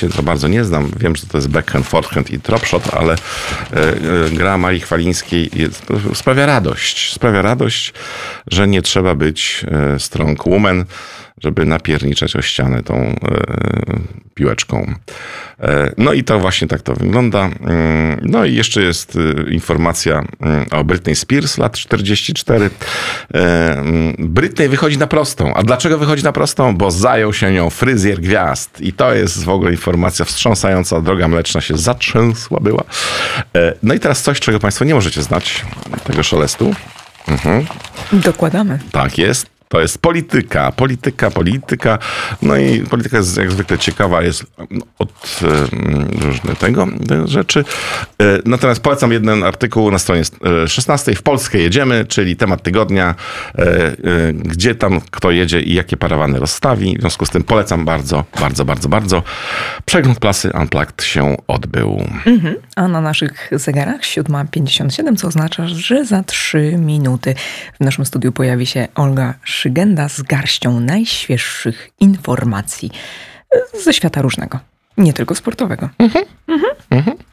się za bardzo nie znam. Wiem, że to jest backhand, forehand i dropshot, ale gra Marii Chwalińskiej sprawia radość. Sprawia radość, że nie trzeba być strong woman, żeby napierniczać o ścianę tą piłeczką. No i to właśnie tak to wygląda. No i jeszcze jest informacja o Britney Spears, lat 44. Britney wychodzi na prostą. A dlaczego wychodzi na prostą? Bo zajął się nią fryzjer gwiazd. I to jest w ogóle informacja wstrząsająca. Droga mleczna się zatrzęsła była. No i teraz coś, czego państwo nie możecie znać, tego szelestu. Dokładamy. Tak jest. To jest polityka. No i polityka jest jak zwykle ciekawa, jest od różnych tego rzeczy. Natomiast polecam jeden artykuł na stronie 16. W Polskę jedziemy, czyli temat tygodnia. Gdzie tam kto jedzie i jakie parawany rozstawi. W związku z tym polecam bardzo. Przegląd prasy Unplugged się odbył. A na naszych zegarach 7:57, co oznacza, że za 3 minuty w naszym studiu pojawi się Olga Szygenda z garścią najświeższych informacji ze świata różnego, nie tylko sportowego.